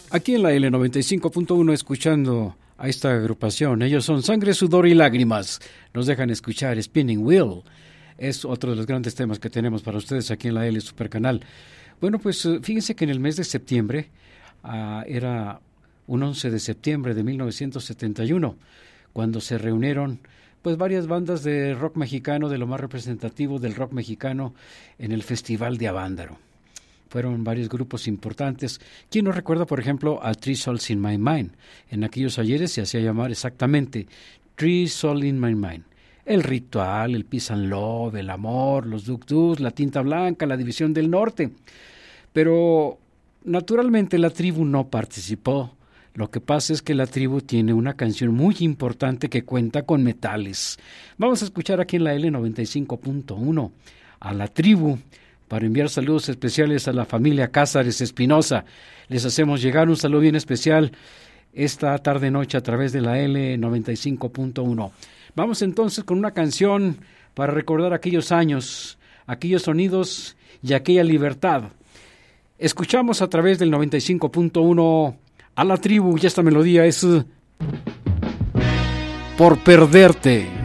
Aquí en la L95.1 escuchando a esta agrupación. Ellos son Sangre, Sudor y Lágrimas. Nos dejan escuchar Spinning Wheel. Es otro de los grandes temas que tenemos para ustedes aquí en la L Supercanal. Bueno, pues fíjense que en el mes de septiembre, era un 11 de septiembre de 1971, cuando se reunieron pues varias bandas de rock mexicano, de lo más representativo del rock mexicano, en el Festival de Avándaro. Fueron varios grupos importantes. ¿Quién no recuerda, por ejemplo, a Three Souls in My Mind? En aquellos ayeres se hacía llamar exactamente Three Souls in My Mind. El Ritual, el Peace and Love, el Amor, los Duk-Duk, la Tinta Blanca, la División del Norte. Pero naturalmente la tribu no participó. Lo que pasa es que la tribu tiene una canción muy importante que cuenta con metales. Vamos a escuchar aquí en la L95.1 a la tribu, para enviar saludos especiales a la familia Cázares Espinosa. Les hacemos llegar un saludo bien especial esta tarde-noche a través de la L95.1. Vamos entonces con una canción para recordar aquellos años, aquellos sonidos y aquella libertad. Escuchamos a través del 95.1 a la tribu y esta melodía es Por Perderte.